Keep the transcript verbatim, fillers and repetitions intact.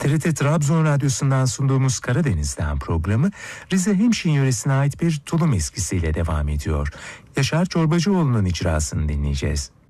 T R T Trabzon Radyosu'ndan sunduğumuz Karadeniz'den programı Rize Hemşin yöresine ait bir tulum eskisiyle devam ediyor. Yaşar Çorbacıoğlu'nun icrasını dinleyeceğiz.